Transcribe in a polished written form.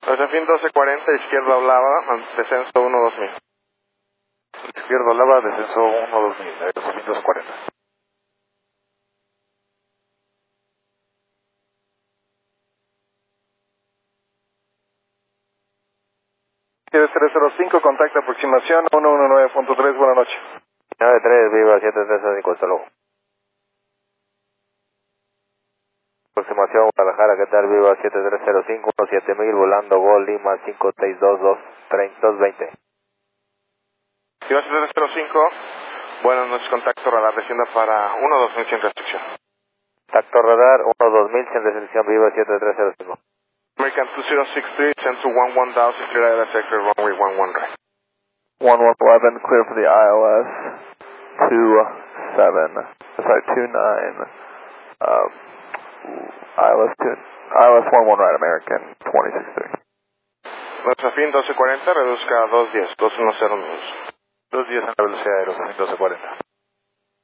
Josefín 1240, izquierda Olava, descenso 1-2000. Izquierda Olava, descenso 1-2000, Josefín 1240. Quiere 305, contacto aproximación 119.3, buenas noches. 93, Viva 735, hasta luego. Aproximación Guadalajara, ¿qué tal? Viva 7305, 17000, volando Gol Lima 5622-220. Viva 7305, buenas noches, contacto radar, descienda para 1-2000 sin restricción. Tacto radar 1-2000, sin restricción, Viva 7305. American 2063, send to 11000, clear ILS sector, runway 11 right. 1111, clear for the ILS 29, ILS 11 right, American 263. Josefín 1240, reduzca a 210, 210 minutos. 210 en la velocidad de Josefín 1240.